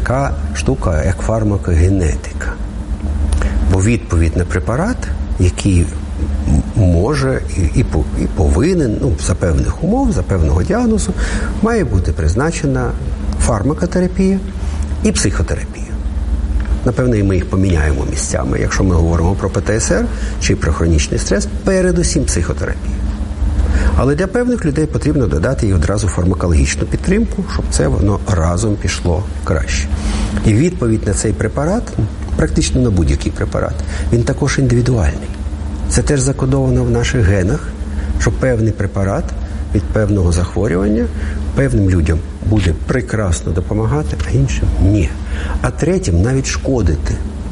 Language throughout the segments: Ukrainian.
така штука, як фармакогенетика. Бо відповідь на препарат, який може і повинен, за певних умов, за певного діагнозу, має бути призначена фармакотерапія і психотерапія. Напевно, і ми їх поміняємо місцями. Якщо ми говоримо про ПТСР чи про хронічний стрес, передусім психотерапія. Але для певних людей потрібно додати і одразу фармакологічну підтримку, щоб це воно разом пішло краще. І відповідь на цей препарат, практично на будь-який препарат, він також індивідуальний. Це теж закодовано в наших генах, що певний препарат від певного захворювання певним людям буде прекрасно допомагати, а іншим – ні. А третім – навіть шкодити.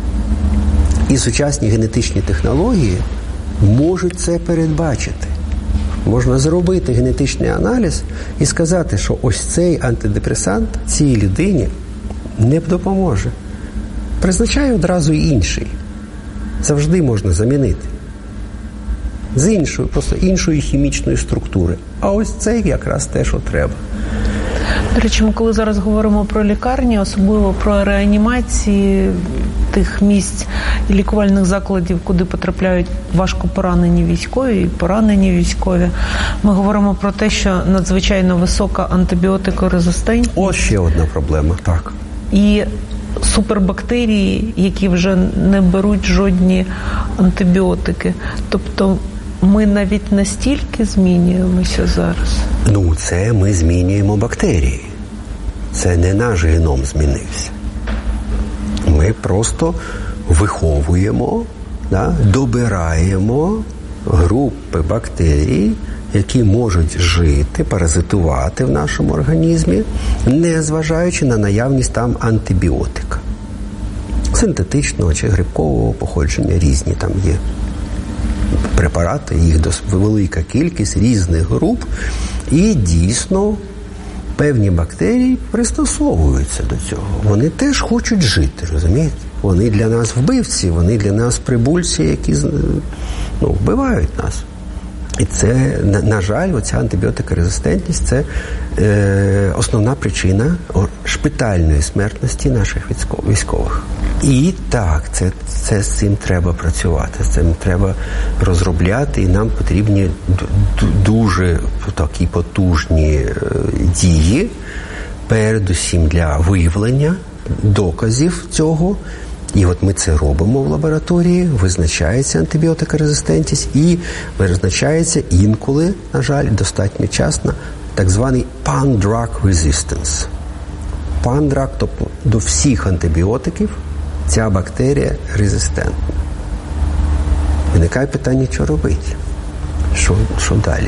І сучасні генетичні технології можуть це передбачити. Можна зробити генетичний аналіз і сказати, що ось цей антидепресант цій людині не допоможе. Призначає одразу і інший. Завжди можна замінити. З іншою, просто іншої хімічної структури. А ось цей якраз те, що треба. До речі, ми коли зараз говоримо про лікарні, особливо про реанімації тих місць і лікувальних закладів, куди потрапляють важко поранені військові і поранені військові, ми говоримо про те, що надзвичайно висока антибіотикорезистентність. Ось ще одна проблема, так. І супербактерії, які вже не беруть жодні антибіотики. Тобто ми навіть настільки змінюємося зараз? Це ми змінюємо бактерії. Це не наш геном змінився. Ми просто виховуємо, добираємо групи бактерій, які можуть жити, паразитувати в нашому організмі, не зважаючи на наявність там антибіотика. Синтетичного чи грибкового походження різні там є препарати, їх велика кількість різних груп, і дійсно певні бактерії пристосовуються до цього. Вони теж хочуть жити, розумієте? Вони для нас вбивці, вони для нас прибульці, які вбивають нас. І це, на жаль, оця антибіотикорезистентність – це основна причина шпитальної смертності наших військових. І так, це з цим треба працювати, з цим треба розробляти, і нам потрібні дуже такі потужні дії, передусім для виявлення доказів цього. І от ми це робимо в лабораторії, визначається антибіотикорезистентність і визначається інколи, на жаль, достатньо часто, так званий pan-drug resistance. Pan-drug, тобто до всіх антибіотиків ця бактерія резистентна. Виникає питання, що робити? Що далі?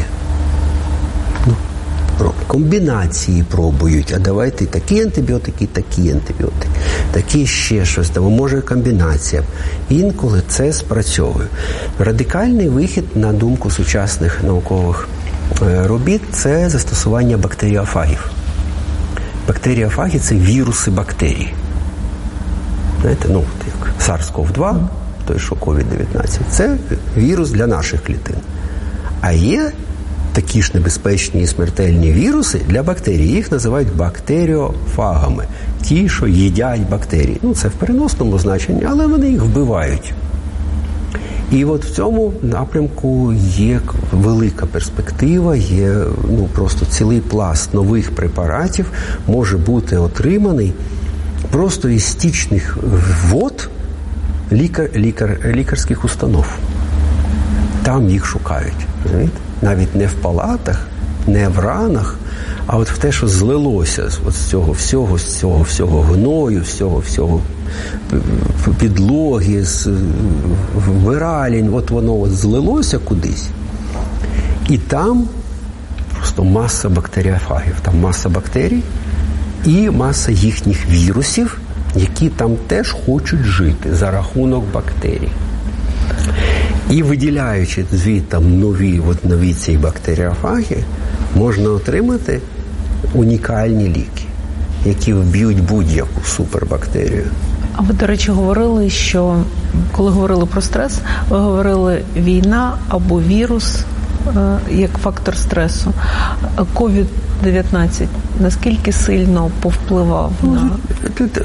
Комбінації пробують, а давайте такі антибіотики, такі ще щось, там може комбінація. Інколи це спрацьовує. Радикальний вихід, на думку сучасних наукових робіт, це застосування бактеріофагів. Бактеріофаги – це віруси бактерій. Знаєте, як SARS-CoV-2, той, що COVID-19, це вірус для наших клітин. А є такі ж небезпечні і смертельні віруси для бактерій. Їх називають бактеріофагами. Ті, що їдять бактерії. Це в переносному значенні, але вони їх вбивають. І от в цьому напрямку є велика перспектива, є просто цілий пласт нових препаратів може бути отриманий просто із стічних вод лікарських установ. Там їх шукають, розумієте? Навіть не в палатах, не в ранах, а от в те, що злилося з цього всього гною, з цього всього підлоги, з виралень, от воно злилося кудись. І там просто маса бактеріофагів, там маса бактерій і маса їхніх вірусів, які там теж хочуть жити за рахунок бактерій. І виділяючи звідти нові ці бактеріофаги, можна отримати унікальні ліки, які вб'ють будь-яку супербактерію. А ви, до речі, говорили, що коли говорили про стрес, ви говорили війна або вірус як фактор стресу. COVID-19 наскільки сильно повпливав на...